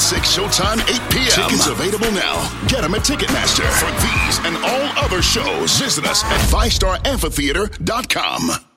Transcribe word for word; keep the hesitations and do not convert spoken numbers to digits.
six, showtime eight p.m. Tickets available now. Get them at Ticketmaster. For these and all other shows, visit us at five star amphitheater dot com.